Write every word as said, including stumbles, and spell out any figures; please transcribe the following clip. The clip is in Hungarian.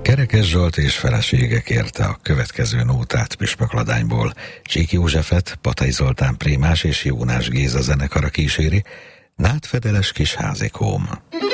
Kerekes Zsolt és felesége kérte a következő nótát Püspökladányból. Csík Józsefet Patai Zoltán Prémás és Jónás Géza zenekara kíséri, Nátfedeles kis házikóm.